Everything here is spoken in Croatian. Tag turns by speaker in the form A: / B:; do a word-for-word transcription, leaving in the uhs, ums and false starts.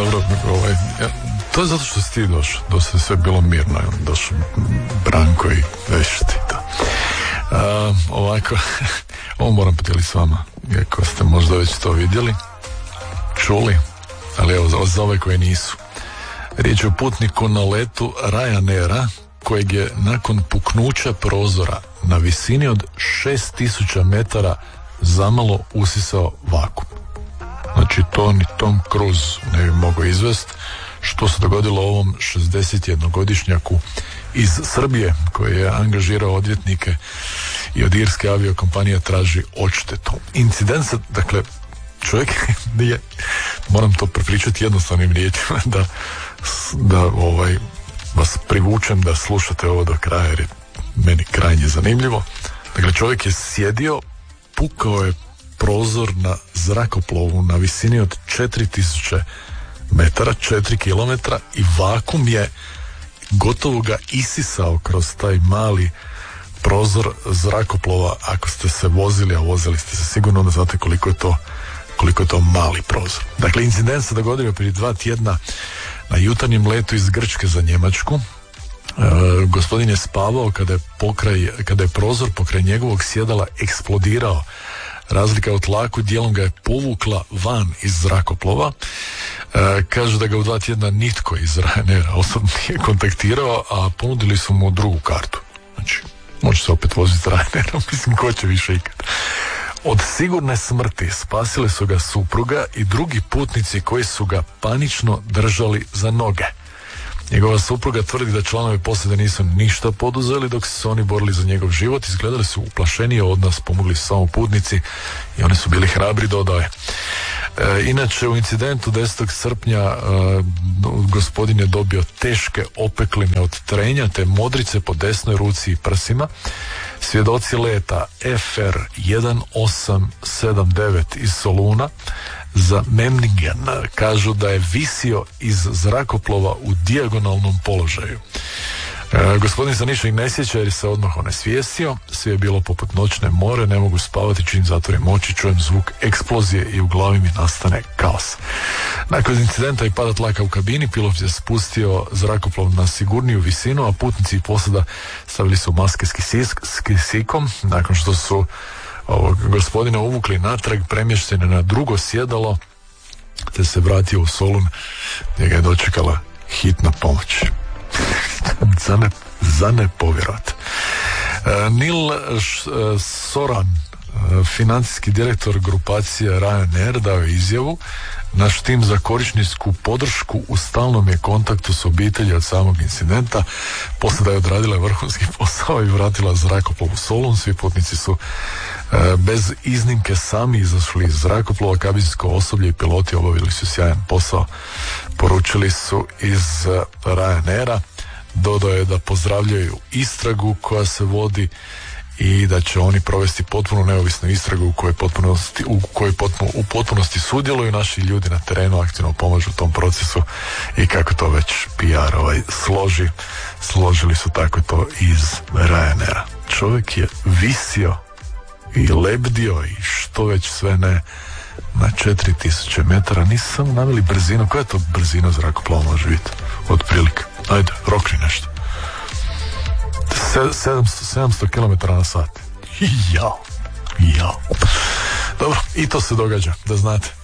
A: dobro, ovaj, ja, to je zato što si ti došao, do se sve bilo mirno, došao Branko i vešti to. Uh, ovako, ovo moram podijeliti s vama, iako ste možda već to vidjeli, čuli, ali evo za ove koje nisu. Riječ je o putniku na letu Ryanaira, kojeg je nakon puknuća prozora na visini od šest tisuća metara zamalo usisao vakuum. Znači to ni Tom Cruise ne bi mogao izvesti, što se dogodilo ovom šezdesetjednogodišnjaku iz Srbije koji je angažirao odvjetnike i od irske aviokompanije traži odštetu. Incident se, dakle, čovjek nije, moram to prepričati jednostavnim riječima da, da ovaj, vas privučem da slušate ovo do kraja jer je meni krajnje zanimljivo. Dakle, čovjek je sjedio, pukao je prozor na zrakoplovu na visini od četiri tisuće metara, četiri kilometra i vakuum je gotovo ga isisao kroz taj mali prozor zrakoplova. Ako ste se vozili, a vozili ste se sigurno, onda znate koliko je to koliko je to mali prozor. Dakle, incident se dogodio prije dva tjedna na jutarnjem letu iz Grčke za Njemačku. E, gospodin je spavao kada je, pokraj, kada je prozor pokraj njegovog sjedala eksplodirao. Razlika u tlaku dijelom ga je povukla van iz zrakoplova. E, kaže da ga u dva tjedna nitko iz Ryanaira osobno nije kontaktirao, a ponudili su mu drugu kartu. Znači, može se opet voziti s Ryanairom, mislim, ko će više ikad. Od sigurne smrti spasili su ga supruga i drugi putnici koji su ga panično držali za noge. Njegova supruga tvrdi da članovi posade nisu ništa poduzeli dok su se oni borili za njegov život. Izgledali su uplašenije od nas, pomogli su samo putnici i oni su bili hrabri, dodao je. E, inače, u incidentu desetog srpnja e, gospodin je dobio teške opekline od trenja te modrice po desnoj ruci i prsima. Svjedoci leta F R jedan osam sedam devet iz Soluna za Memmingen kažu da je visio iz zrakoplova u dijagonalnom položaju. E, gospodin se ničeg ne sjeća jer se odmah onesvijestio, sve je bilo poput noćne more, ne mogu spavati čim zatvorim oči, čujem zvuk eksplozije i u glavi mi nastane kaos. Nakon incidenta i pada tlaka u kabini, pilot je spustio zrakoplov na sigurniju visinu, a putnici i posada stavili su maske s, kisisk, s kisikom. Nakon što su ovog gospodina uvukli natrag, premješten je na drugo sjedalo te se vratio u Solun gdje ga je dočekala hitna pomoć. za, ne, za ne povjerovat. E, Neil Soran, financijski direktor grupacije Ryanair, dao je izjavu: naš tim za korisničku podršku u stalnom je kontaktu s obitelji od samog incidenta. Posada je odradila vrhunski posao i vratila zrakoplov u Solun. Svi putnici su e, bez iznimke sami izašli iz zrakoplova. Kabinsko osoblje i piloti obavili su sjajan posao, poručili su iz Ryanaira. Dodao je da pozdravljaju istragu koja se vodi i da će oni provesti potpuno neovisnu istragu u kojoj potpunosti, u kojoj potpuno, u potpunosti sudjeluju naši ljudi na terenu, aktivno pomažu u tom procesu i kako to već P R ovaj složi, složili su tako to iz Ryanaira. Čovjek je visio i lebdio i što već sve ne na četiri tisuće metara. Nisu samo naveli brzinu. Koja je to brzina zrakoplova može biti? Otprilike. Ajde, rokni nešto. sedamsto kilometara na sat. Jao. Jao. Dobro, i to se događa, da znate.